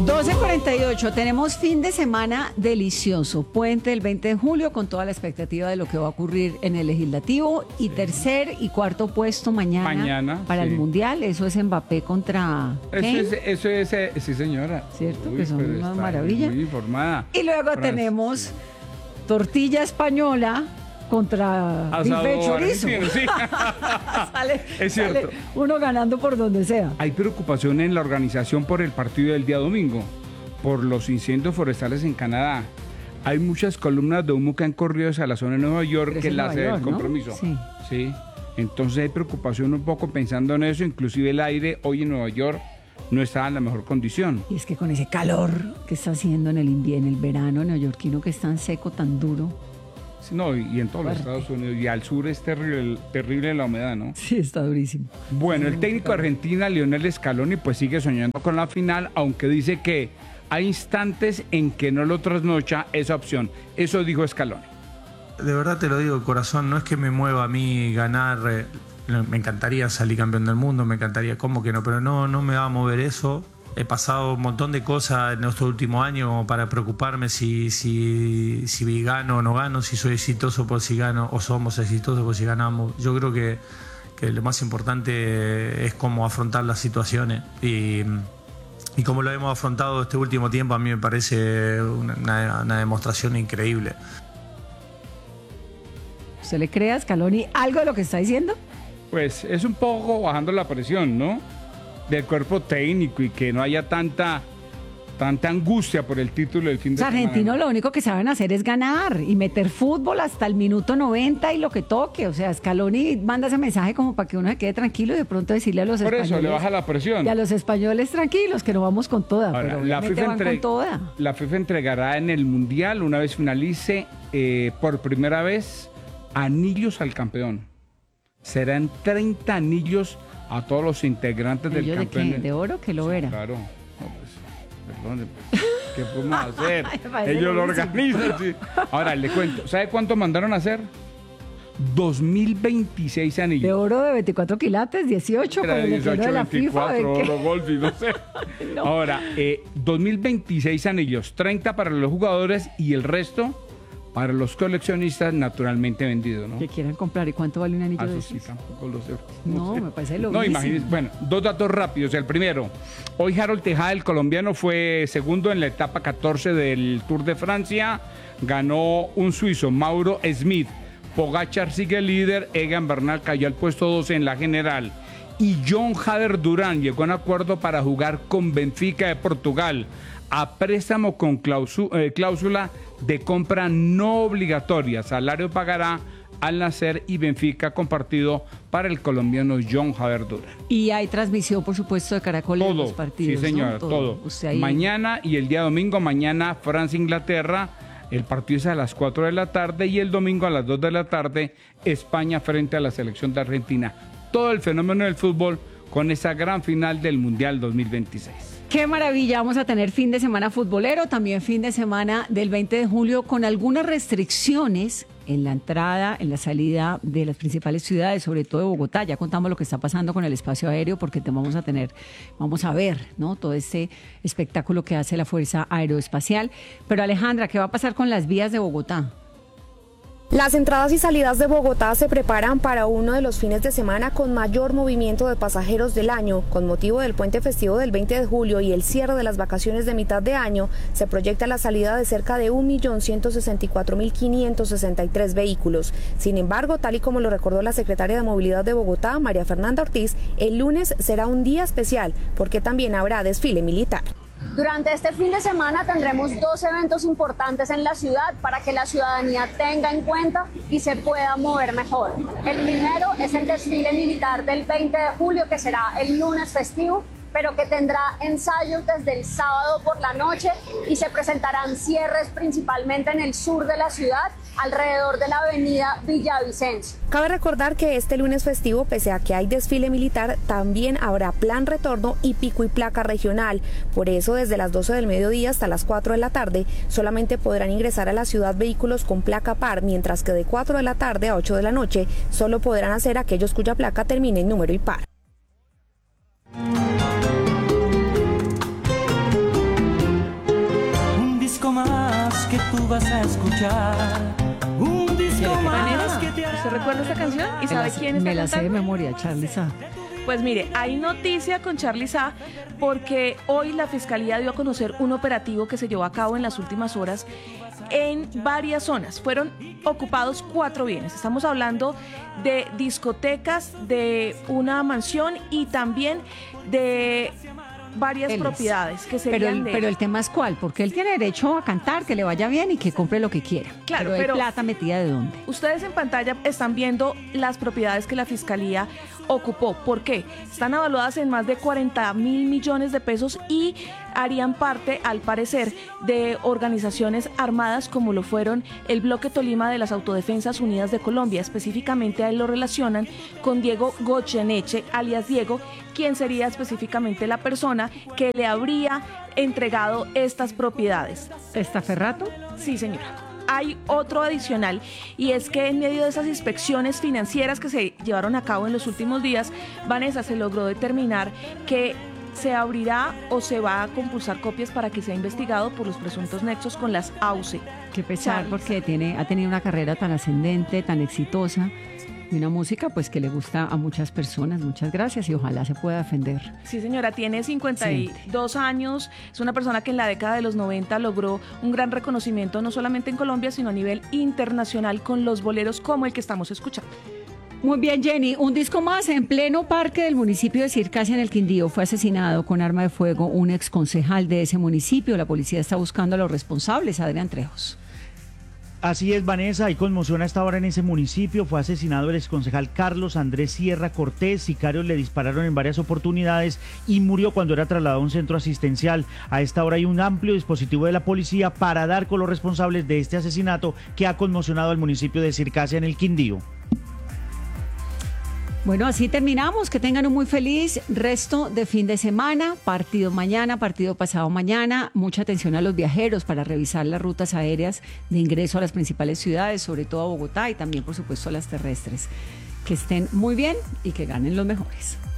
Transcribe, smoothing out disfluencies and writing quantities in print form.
12:48, tenemos fin de semana delicioso, puente del 20 de julio con toda la expectativa de lo que va a ocurrir en el legislativo y tercer y cuarto puesto mañana para el Mundial, eso es Mbappé contra eso es sí señora. ¿Cierto? Que son una maravilla. Muy informada. Y luego tenemos tortilla española contra bife chorizo. Sí. Es cierto. Sale uno ganando por donde sea. Hay preocupación en la organización por el partido del día domingo, por los incendios forestales en Canadá. Hay muchas columnas de humo que han corrido hacia la zona de Nueva York, que es la sede del compromiso. Sí. Entonces hay preocupación un poco pensando en eso, inclusive el aire hoy en Nueva York no está en la mejor condición. Y es que con ese calor que está haciendo en el verano neoyorquino, que es tan seco, tan duro. No, y en todos los Estados Unidos, y al sur es terrible la humedad, ¿no? Sí, está durísimo. Bueno, el técnico de Argentina, Lionel Scaloni, pues sigue soñando con la final, aunque dice que hay instantes en que no lo trasnocha esa opción. Eso dijo Scaloni. De verdad te lo digo de corazón, no es que me mueva a mí ganar, me encantaría salir campeón del mundo, me encantaría, ¿cómo que no? Pero no me va a mover eso. He pasado un montón de cosas en estos últimos años para preocuparme si gano o no gano, si soy exitoso por si gano o somos exitosos por si ganamos. Yo creo que lo más importante es cómo afrontar las situaciones y como lo hemos afrontado este último tiempo, a mí me parece una demostración increíble. ¿Usted le cree a Scaloni algo de lo que está diciendo? Pues es un poco bajando la presión, ¿no? Del cuerpo técnico y que no haya tanta angustia por el título del fin de semana. Los argentinos lo único que saben hacer es ganar y meter fútbol hasta el minuto 90 y lo que toque. O sea, Scaloni manda ese mensaje como para que uno se quede tranquilo y de pronto decirle a los españoles. Por eso le baja la presión. Y a los españoles tranquilos, que no vamos con toda. Ahora, pero van con toda. La FIFA entregará en el Mundial, una vez finalice, por primera vez, anillos al campeón. Serán 30 anillos a todos los integrantes del campeón. ¿De qué? ¿De oro? Que lo era. Claro. No, pues, perdón, pues, ¿qué podemos hacer? Ellos lo organizan. Sí. Ahora, le cuento. ¿Sabe cuánto mandaron a hacer? 2026 anillos. De oro de 24 quilates, 18 con el 18, de la 24, FIFA. oro, golf y no sé. No. Ahora, 2026 anillos, 30 para los jugadores y el resto para los coleccionistas, naturalmente vendidos, ¿no? Que quieran comprar. ¿Y cuánto vale un anillo de esos? Sí, tampoco lo sé. No, me parece lo No, imagínense. Bueno, dos datos rápidos. El primero, hoy Harold Tejada, el colombiano, fue segundo en la etapa 14 del Tour de Francia. Ganó un suizo, Mauro Smith. Pogačar sigue líder. Egan Bernal cayó al puesto 12 en la general. Y John Hader Durán llegó a un acuerdo para jugar con Benfica de Portugal, a préstamo con cláusula de compra no obligatoria. Salario pagará Al Nassr y Benfica compartido para el colombiano John Hader Durán. Y hay transmisión, por supuesto, de Caracol en los partidos. Sí, señora, ¿no? todo. Mañana y el día domingo, mañana Francia-Inglaterra, el partido es a las 4 de la tarde y el domingo a las 2 de la tarde, España frente a la selección de Argentina. Todo el fenómeno del fútbol con esa gran final del Mundial 2026. Qué maravilla, vamos a tener fin de semana futbolero, también fin de semana del 20 de julio con algunas restricciones en la entrada, en la salida de las principales ciudades, sobre todo de Bogotá. Ya contamos lo que está pasando con el espacio aéreo porque vamos a ver, ¿no? Todo este espectáculo que hace la Fuerza Aeroespacial. Pero Alejandra, ¿qué va a pasar con las vías de Bogotá? Las entradas y salidas de Bogotá se preparan para uno de los fines de semana con mayor movimiento de pasajeros del año. Con motivo del puente festivo del 20 de julio y el cierre de las vacaciones de mitad de año, se proyecta la salida de cerca de 1.164.563 vehículos. Sin embargo, tal y como lo recordó la secretaria de Movilidad de Bogotá, María Fernanda Ortiz, el lunes será un día especial porque también habrá desfile militar. Durante este fin de semana tendremos dos eventos importantes en la ciudad para que la ciudadanía tenga en cuenta y se pueda mover mejor. El primero es el desfile militar del 20 de julio, que será el lunes festivo, pero que tendrá ensayos desde el sábado por la noche y se presentarán cierres principalmente en el sur de la ciudad, alrededor de la avenida Villavicencio. Cabe recordar que este lunes festivo, pese a que hay desfile militar, también habrá plan retorno y pico y placa regional. Por eso, desde las 12 del mediodía hasta las 4 de la tarde, solamente podrán ingresar a la ciudad vehículos con placa par, mientras que de 4 de la tarde a 8 de la noche solo podrán hacer aquellos cuya placa termine en número impar. escuchar un disco más que te hará... ¿Usted recuerda esta canción? ¿Y sabe quién está Me la sé de cantando? memoria, Charly Sa. Pues mire, hay noticia con Charly Sa porque hoy la Fiscalía dio a conocer un operativo que se llevó a cabo en las últimas horas en varias zonas. Fueron ocupados 4 bienes. Estamos hablando de discotecas, de una mansión y también de varias propiedades que serían pero el tema es cuál, porque él tiene derecho a cantar, que le vaya bien y que compre lo que quiera. Claro, pero hay plata metida de dónde. Ustedes en pantalla están viendo las propiedades que la Fiscalía ocupó. ¿Por qué? Están avaluadas en más de 40.000 millones de pesos y harían parte, al parecer, de organizaciones armadas como lo fueron el Bloque Tolima de las Autodefensas Unidas de Colombia. Específicamente a él lo relacionan con Diego Goyeneche, alias Diego, quien sería específicamente la persona que le habría entregado estas propiedades. ¿Testaferrato? Sí, señora. Hay otro adicional y es que en medio de esas inspecciones financieras que se llevaron a cabo en los últimos días, Vanessa, se logró determinar que se abrirá o se va a compulsar copias para que sea investigado por los presuntos nexos con las AUCE. Qué pesar, Charly. porque ha tenido una carrera tan ascendente, tan exitosa, y una música pues que le gusta a muchas personas. Muchas gracias y ojalá se pueda defender. Sí, señora, tiene 52 años, es una persona que en la década de los 90 logró un gran reconocimiento no solamente en Colombia, sino a nivel internacional con los boleros como el que estamos escuchando. Muy bien, Jenny. Un disco más. En pleno parque del municipio de Circasia, en el Quindío, fue asesinado con arma de fuego un exconcejal de ese municipio. La policía está buscando a los responsables. Adrián Trejos. Así es, Vanessa, hay conmoción a esta hora en ese municipio. Fue asesinado el exconcejal Carlos Andrés Sierra Cortés. Sicarios le dispararon en varias oportunidades y murió cuando era trasladado a un centro asistencial. A esta hora hay un amplio dispositivo de la policía para dar con los responsables de este asesinato que ha conmocionado al municipio de Circasia en el Quindío. Bueno, así terminamos. Que tengan un muy feliz resto de fin de semana. Partido mañana, partido pasado mañana. Mucha atención a los viajeros para revisar las rutas aéreas de ingreso a las principales ciudades, sobre todo a Bogotá y también, por supuesto, a las terrestres. Que estén muy bien y que ganen los mejores.